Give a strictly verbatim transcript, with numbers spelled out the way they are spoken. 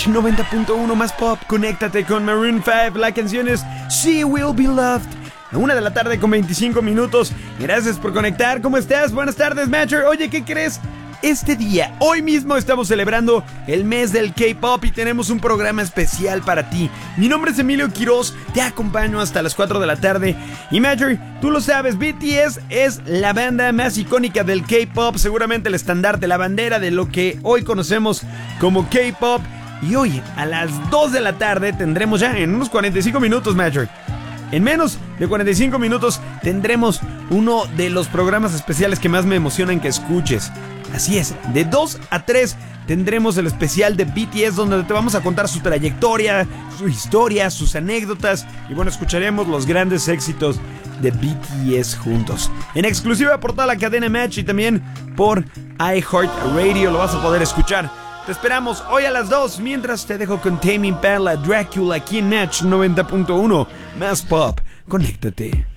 Match noventa punto uno más pop. Conéctate con Maroon cinco. La canción es She Will Be Loved. A una de la tarde con veinticinco minutos. Gracias por conectar. ¿Cómo estás? Buenas tardes, Matcher. Oye, ¿qué crees? Este día, hoy mismo estamos celebrando el mes del K-Pop y tenemos un programa especial para ti. Mi nombre es Emilio Quiroz, te acompaño hasta las cuatro de la tarde. Y Matcher, tú lo sabes, B T S es la banda más icónica del K-Pop, seguramente el estandarte, la bandera de lo que hoy conocemos como K-Pop. Y hoy, a las dos de la tarde, tendremos ya en unos cuarenta y cinco minutos, Matcher. En menos de cuarenta y cinco minutos tendremos uno de los programas especiales que más me emocionan que escuches. Así es, de dos a tres tendremos el especial de B T S donde te vamos a contar su trayectoria, su historia, sus anécdotas y bueno, escucharemos los grandes éxitos de B T S juntos. En exclusiva por toda la cadena Match y también por iHeartRadio lo vas a poder escuchar. Te esperamos hoy a las dos, mientras te dejo con Tame Impala, Dracula aquí en Match noventa punto uno, más pop. Conéctate.